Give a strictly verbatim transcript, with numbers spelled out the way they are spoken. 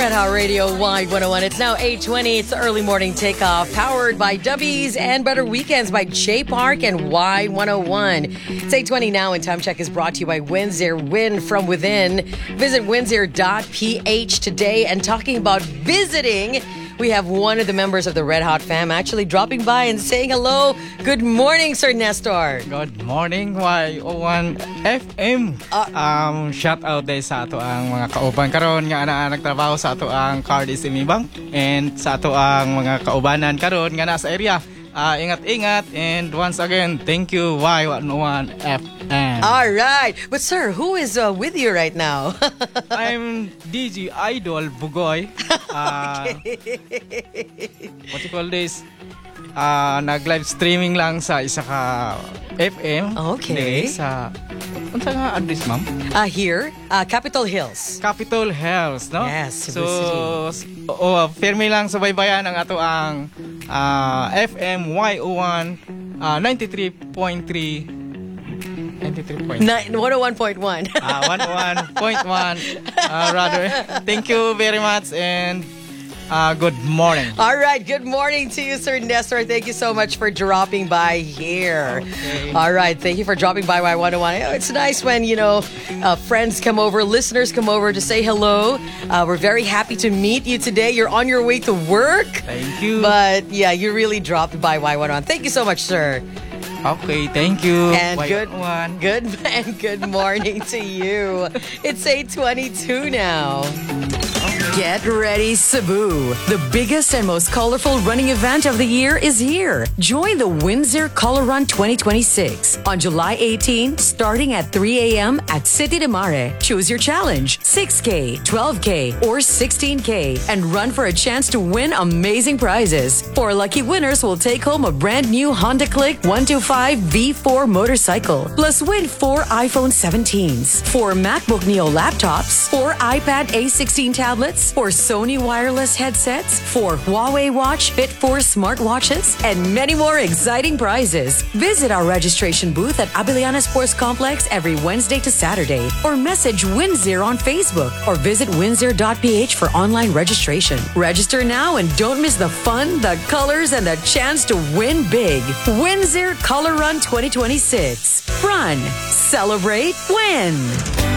Red Hot Radio Y one oh one. It's now eight twenty. It's the early morning takeoff, powered by Dubbies and Better Weekends by J Park and Y one oh one. It's eight twenty now, and Time Check is brought to you by Windsor. Win from within. Visit windsor dot p h today. And talking about visiting, we have one of the members of the Red Hot fam actually dropping by and saying hello. Good morning, Sir Nestor. Good morning, Y oh one F M. Uh, um, shout out day sa ato ang mga kauban karon nga ana nagtrabaho sa ato ang Card is Imibang and sa ato ang mga kaubanan karon nga nasa area. Uh, ingat-ingat, and once again, thank you Y one oh one F M. All right. But sir, who is uh, with you right now? I'm D J Idol Bugoy. Uh, what you call this? Uh, nag-live streaming lang sa isa ka F M. Okay. Sa, unsa nga address, ma'am? Uh, here, uh, Capitol Hills. Capitol Hills, no? Yes, so, City. oh, firme lang subaybayan ang ato ang uh, F M Y oh one uh, ninety-three point three ninety-three point Nine, one oh one point one. uh, one oh one point one uh, rather. Thank you very much, and Uh, good morning. All right. Good morning to you, Sir Nestor. Thank you so much for dropping by here. Okay. All right. Thank you for dropping by Y one oh one. It's nice when, you know, uh, friends come over, listeners come over to say hello. Uh, we're very happy to meet you today. You're on your way to work. Thank you. But yeah, you really dropped by Y one oh one. Thank you so much, sir. Okay, thank you. And Y good one. good and good morning to you. It's eight twenty-two now. Get ready, Cebu. The biggest and most colorful running event of the year is here. Join the Windsor Color Run twenty twenty-six on July eighteenth, starting at three a.m. at City de Mare. Choose your challenge, six K, twelve K, or sixteen K, and run for a chance to win amazing prizes. Four lucky winners will take home a brand new Honda Click one twenty-five V four motorcycle, plus win four iPhone seventeens, four MacBook Neo laptops, four iPad A sixteen tablets, four Sony wireless headsets, four Huawei Watch Fit four smartwatches, and many more exciting prizes. Visit our registration booth at Abiliana Sports Complex every Wednesday to Saturday, or message Windsor on Facebook, or visit windsor dot p h for online registration. Register now and don't miss the fun, the colors, and the chance to win big. Windsor Color Run twenty twenty-six. Run, celebrate, win.